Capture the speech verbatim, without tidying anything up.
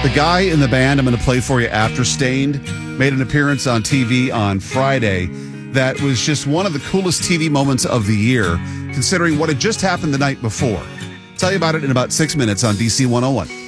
The guy in the band I'm going to play for you after Stained made an appearance on T V on Friday that was just one of the coolest T V moments of the year, considering what had just happened the night before. Tell you about it in about six minutes on D C one oh one.